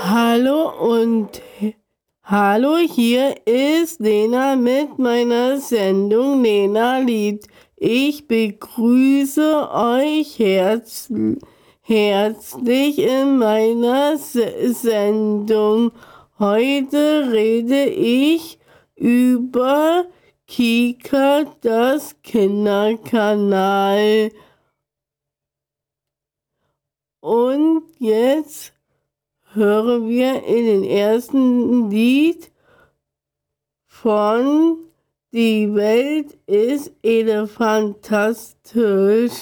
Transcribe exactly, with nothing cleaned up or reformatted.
Hallo und hallo, hier ist Lena mit meiner Sendung Lena liebt. Ich begrüße euch herz herzlich in meiner S Sendung. Heute rede ich über Kika, das Kinderkanal. Und jetzt hören wir in den ersten Lied von Die Welt ist elefantastisch.